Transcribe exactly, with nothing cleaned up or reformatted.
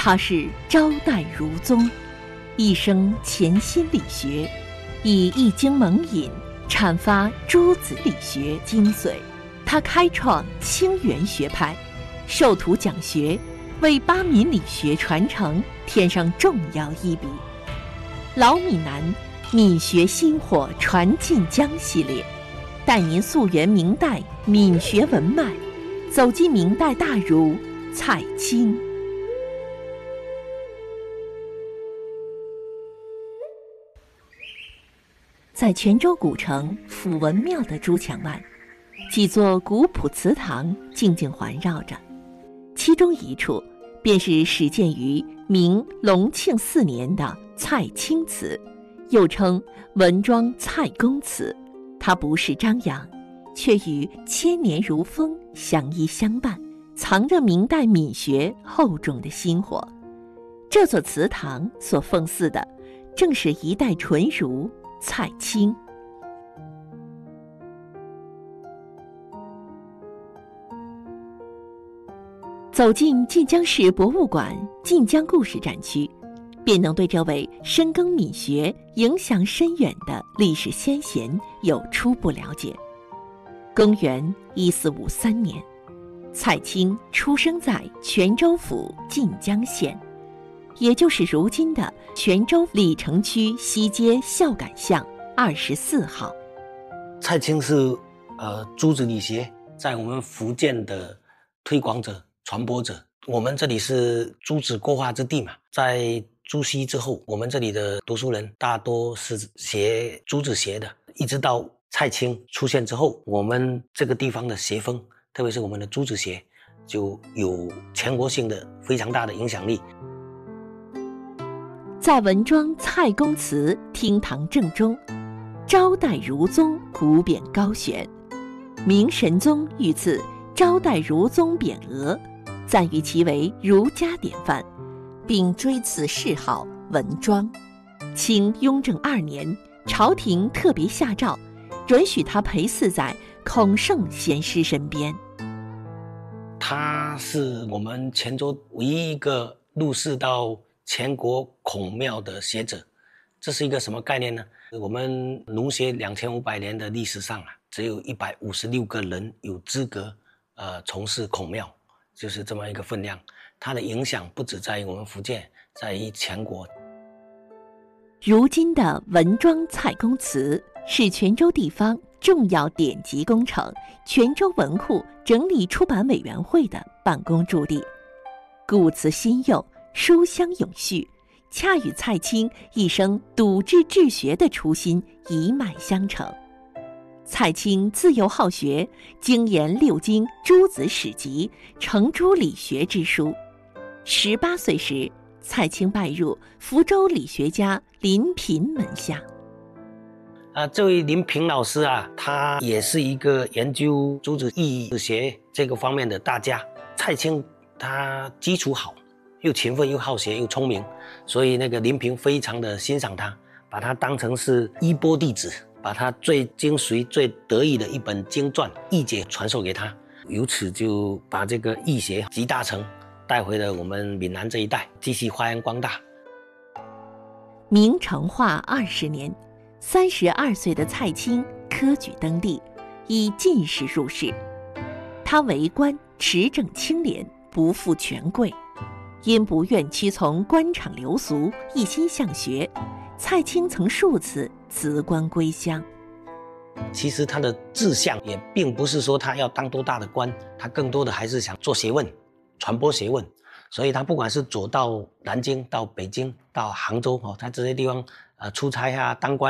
他是招岱儒宗，一生潜心理学，以易经蒙引阐发诸子理学精髓。他开创清源学派，授徒讲学，为巴闽理学传承添上重要一笔。老闽南闽学薪火传晋江系列，带您溯源明代闽学文脉，走进明代大儒蔡清。在泉州古城辅文庙的朱墙外，几座古朴祠堂静静环绕着，其中一处便是始建于明隆庆四年的蔡清祠，又称文庄蔡公祠。它不是张扬，却与千年如风相依相伴，藏着明代闽学厚重的薪火。这座祠堂所奉祀的，正是一代纯儒蔡清。走进晋江市博物馆晋江故事展区，便能对这位深耕闽学、影响深远的历史先贤有初步了解。公元一四五三年，蔡清出生在泉州府晋江县，也就是如今的泉州历城区西街孝感巷二十四号。 蔡清是呃诸子理学在我们福建的推广者、传播者。我们这里是诸子过化之地嘛，在朱熹之后，我们这里的读书人大多是学诸子学的，一直到蔡清出现之后，我们这个地方的学风，特别是我们的诸子学，就有全国性的非常大的影响力。 在文庄蔡公祠厅堂正中，招岱儒宗古匾高悬，明神宗御赐招岱儒宗匾额，赞誉其为儒家典范，并追赐谥号文庄。清雍正二年，朝廷特别下诏，允许他陪祀在孔圣先师身边。 他是我们泉州唯一一个入仕到全国孔庙的学者。这是一个什么概念呢？我们儒学两千五百年的历史上啊，只有一百五十六个人有资格呃从事孔庙，就是这么一个分量。它的影响不只在于我们福建，在于全国。 如今的文庄蔡公祠是泉州地方重要典籍工程泉州文库整理出版委员会的办公驻地，古祠新幼，书香永续，恰与蔡清一生笃志治学的初心一脉相承。蔡清自幼好学，精研六经、诸子史籍，成诸理学之书。十八岁时，蔡清拜入福州理学家林平门下。 啊，这位林平老师啊，他也是一个研究诸子义学这个方面的大家。蔡清他基础好，又勤奋又好学又聪明，所以那个林平非常的欣赏他，把他当成是衣钵弟子，把他最精髓、最得意的一本经传《易解》传授给他，由此就把这个易学集大成带回了我们闽南这一带，继续发扬光大。 明成化二十年，三十二岁的蔡清科举登第，以进士入仕。他为官持正清廉，不负权贵，因不愿屈从官场流俗，一心向学，蔡清曾数次辞官归乡。 其实他的志向也并不是说他要当多大的官，他更多的还是想做学问，传播学问。所以他不管是走到南京、到北京、到杭州，在这些地方呃出差啊、当官